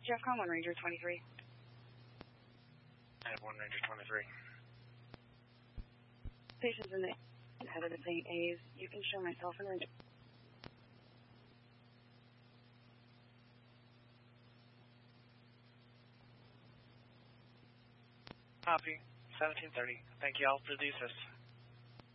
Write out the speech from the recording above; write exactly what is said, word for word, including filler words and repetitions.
Jeffcom, one Ranger twenty-three. I have one Ranger twenty-three. Patients in the headed to Saint A's. You can show myself and Ranger. Copy. seventeen thirty. Thank you. I'll produce this.